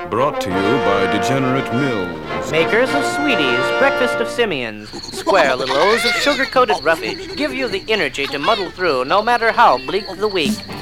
Brought to you by Degenerate Mills. Makers of Sweeties, Breakfast of Simians, square little O's of sugar-coated roughage give you the energy to muddle through no matter how bleak the week.